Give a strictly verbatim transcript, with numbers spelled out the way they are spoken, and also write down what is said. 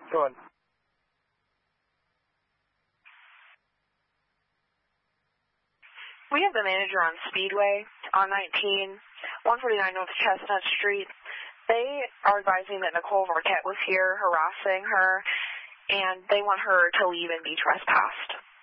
Go on. We have the manager on Speedway on nineteen, one forty-nine North Chestnut Street. They are advising that Nicole Marquette was here harassing her, and they want her to leave and be trespassed.